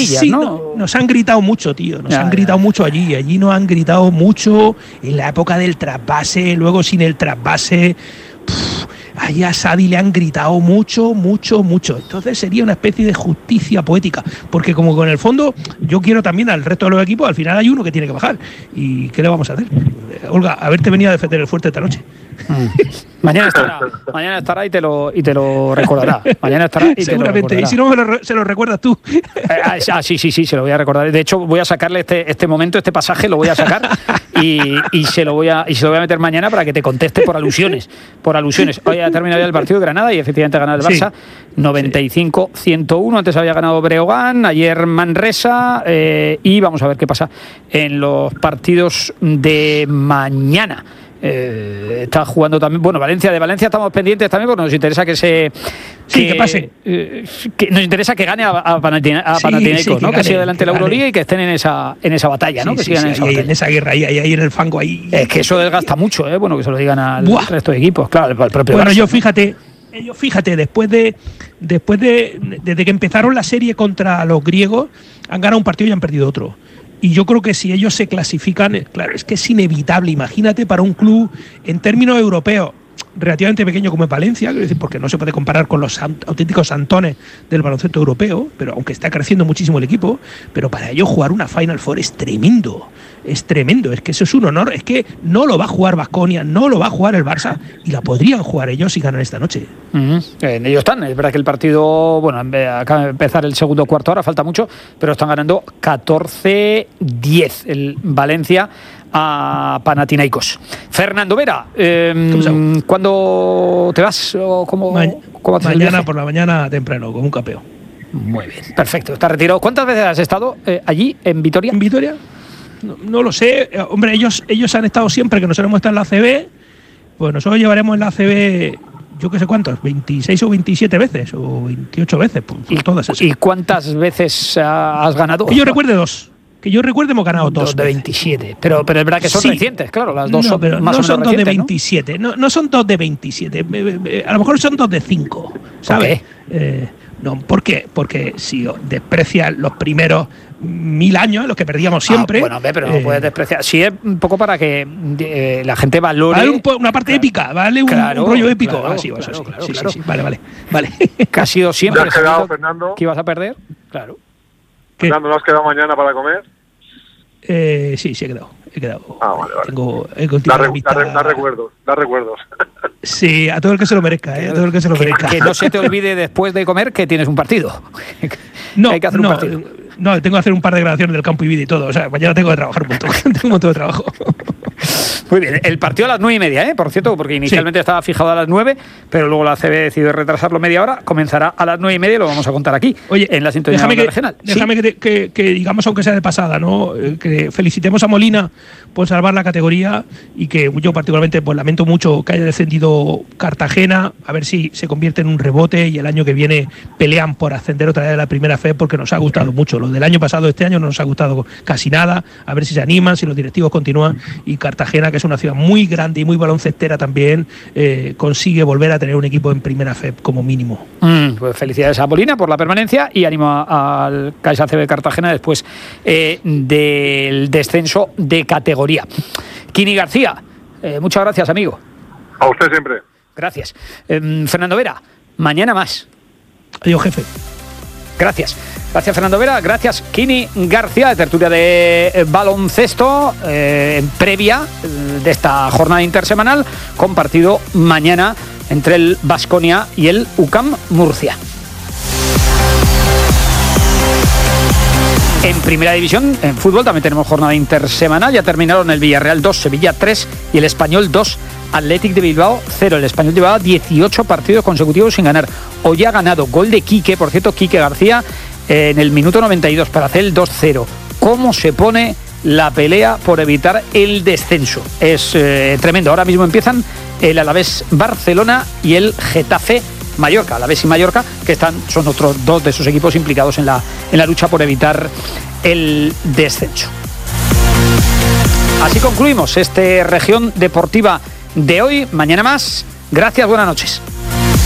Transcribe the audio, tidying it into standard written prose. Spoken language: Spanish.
comillas, sí, ¿no? Nos han gritado mucho, tío. Nos han gritado mucho allí. Allí nos han gritado mucho en la época del trasvase, luego sin el trasvase. Allí a Sadi le han gritado mucho. Entonces sería una especie de justicia poética. Porque como con el fondo, yo quiero también al resto de los equipos, al final hay uno que tiene que bajar. ¿Y qué le vamos a hacer? Olga, haberte venido a defender el fuerte esta noche. Mañana estará y te lo recordará. Mañana estará y seguramente. Te lo recordará. Y si no se lo recuerdas tú. Sí, se lo voy a recordar. De hecho, voy a sacarle este momento, este pasaje, lo voy a sacar y se lo voy a meter mañana para que te conteste por alusiones. Hoy ha terminado ya el partido de Granada y efectivamente ha ganado el Barça. 95-101. Antes había ganado Breogán, ayer Manresa, y vamos a ver qué pasa en los partidos de mañana. Está jugando también, bueno, de Valencia estamos pendientes también porque nos interesa que pase, que nos interesa que gane a Panathinaikos, ¿no? Que siga adelante la Euroliga y que estén en esa batalla, ¿no? Que sigan en esa guerra, ahí en el fango ahí. Es que eso desgasta mucho, bueno, que se lo digan al resto de equipos, claro, el propio Bueno, Barça, ellos fíjate, después de desde que empezaron la serie contra los griegos, han ganado un partido y han perdido otro. Y yo creo que si ellos se clasifican, claro, es que es inevitable. Imagínate para un club en términos europeos relativamente pequeño como es Valencia, quiero decir, porque no se puede comparar con los auténticos santones del baloncesto europeo, pero aunque está creciendo muchísimo el equipo, pero para ellos jugar una Final Four es tremendo, es que eso es un honor, es que no lo va a jugar Baskonia, no lo va a jugar el Barça, y la podrían jugar ellos si ganan esta noche. En ellos están, es verdad que el partido, bueno, acaba de empezar el segundo cuarto, ahora falta mucho, pero están ganando 14-10 el Valencia a Panathinaikos. Fernando Vera, ¿cuándo te vas? ¿Cómo mañana por la mañana temprano, con un capeo. Muy bien, perfecto, está retirado. ¿Cuántas veces has estado allí, en Vitoria? ¿En Vitoria? No lo sé. Hombre, ellos han estado siempre, que nosotros hemos estado en la ACB, pues nosotros llevaremos en la ACB, yo qué sé cuántos, 26 o 27 veces, o 28 veces, pues todas esas. ¿Y cuántas veces has ganado? Que yo recuerde dos. Que yo recuerde hemos ganado dos de 27, pero es verdad que son recientes, claro, las dos son más o menos no son dos de recientes, 27, no son dos de 27, a lo mejor son dos de 5, ¿sabes? No, ¿por qué? Porque si desprecias los primeros 1000 años, los que perdíamos siempre. Bueno, pero no puedes despreciar. Sí, es un poco para que la gente valore. Vale una parte épica, vale un rollo épico. Claro, sí, claro. Vale. Que ha sido siempre. ¿Te has quedado, Fernando? ¿Que ibas a perder? Claro. Fernando, ¿no has quedado mañana para comer? Sí, he quedado. Vale. Da recuerdos. Sí, a todo el que se lo merezca, a todo el que se lo merezca. Que no se te olvide después de comer que tienes un partido. Hay que hacer un partido. No, tengo que hacer un par de grabaciones del campo y vídeo y todo. O sea, mañana tengo que trabajar un montón. Tengo un montón de trabajo. Muy bien, el partido a las 9:30, por cierto, porque inicialmente estaba fijado a las 9, pero luego la CB decidió retrasarlo media hora, comenzará a las 9:30 y lo vamos a contar aquí. Oye, en la sintonía regional. Déjame que digamos, aunque sea de pasada, ¿no? Que felicitemos a Molina por salvar la categoría y que yo particularmente pues lamento mucho que haya descendido Cartagena, a ver si se convierte en un rebote y el año que viene pelean por ascender otra vez a la primera fe, porque nos ha gustado mucho. Lo del año pasado, este año no nos ha gustado casi nada, a ver si se animan, si los directivos continúan y Cartagena, que es una ciudad muy grande y muy baloncestera también, consigue volver a tener un equipo en primera fe como mínimo. Pues felicidades a Molina por la permanencia y ánimo al Caixa CB Cartagena después del descenso de categoría. Kini García, muchas gracias, amigo. A usted siempre. Gracias. Fernando Vera, mañana más. Adiós, jefe. Gracias, Fernando Vera, gracias Kini García, de tertulia de baloncesto en previa de esta jornada intersemanal, compartido mañana entre el Baskonia y el UCAM Murcia. En primera división, en fútbol, también tenemos jornada intersemanal. Ya terminaron el Villarreal 2, Sevilla 3 y el Español 2, Athletic de Bilbao 0. El Español llevaba 18 partidos consecutivos sin ganar. Hoy ha ganado, gol de Quique, por cierto, Quique García, en el minuto 92 para hacer el 2-0. ¿Cómo se pone la pelea por evitar el descenso? Es tremendo. Ahora mismo empiezan el Alavés Barcelona y el Getafe Mallorca, Alavés y Mallorca, que son otros dos de esos equipos implicados en la lucha por evitar el descenso. Así concluimos esta región deportiva de hoy. Mañana más. Gracias, buenas noches.